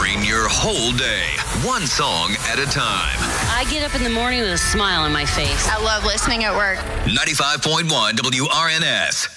powering your whole day, one song at a time. I get up in the morning with a smile on my face. I love listening at work. 95.1 WRNS.